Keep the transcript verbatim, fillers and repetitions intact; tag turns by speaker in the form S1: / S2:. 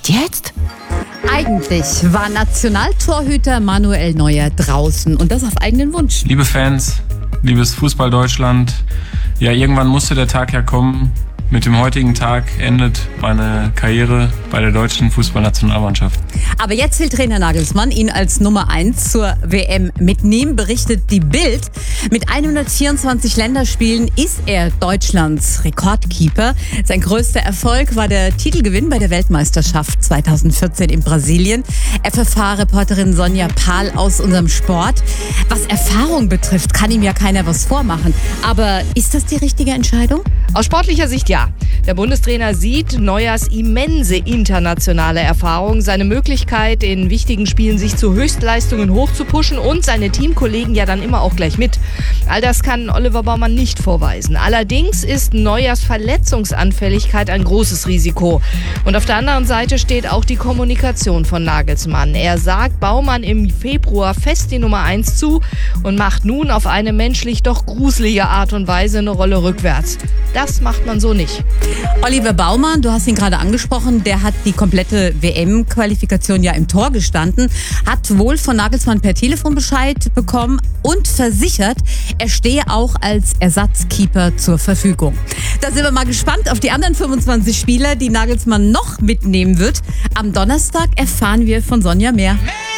S1: Echt jetzt?
S2: Eigentlich war Nationaltorhüter Manuel Neuer draußen und das auf eigenen Wunsch.
S3: Liebe Fans, liebes Fußball Deutschland, ja, irgendwann musste der Tag ja kommen. Mit dem heutigen Tag endet meine Karriere bei der deutschen Fußballnationalmannschaft.
S2: Aber jetzt will Trainer Nagelsmann ihn als Nummer eins zur W M mitnehmen, berichtet die Bild. Mit hundertvierundzwanzig Länderspielen ist er Deutschlands Rekordkeeper. Sein größter Erfolg war der Titelgewinn bei der Weltmeisterschaft zweitausendvierzehn in Brasilien. F F H-Reporterin Sonja Pahl aus unserem Sport. Was Erfahrung betrifft, kann ihm ja keiner was vormachen. Aber ist das die richtige Entscheidung?
S4: Aus sportlicher Sicht ja. Der Bundestrainer sieht Neuers immense internationale Erfahrung, seine Möglichkeit, in wichtigen Spielen sich zu Höchstleistungen hochzupuschen und seine Teamkollegen ja dann immer auch gleich mit. All das kann Oliver Baumann nicht vorweisen. Allerdings ist Neuers Verletzungsanfälligkeit ein großes Risiko. Und auf der anderen Seite steht auch die Kommunikation von Nagelsmann. Er sagt Baumann im Februar fest die Nummer eins zu und macht nun auf eine menschlich doch gruselige Art und Weise eine Rolle rückwärts. Das macht man so nicht.
S2: Oliver Baumann, du hast ihn gerade angesprochen, der hat die komplette W M-Qualifikation ja im Tor gestanden, hat wohl von Nagelsmann per Telefon Bescheid bekommen und versichert, er stehe auch als Ersatzkeeper zur Verfügung. Da sind wir mal gespannt auf die anderen fünfundzwanzig Spieler, die Nagelsmann noch mitnehmen wird. Am Donnerstag erfahren wir von Sonja mehr.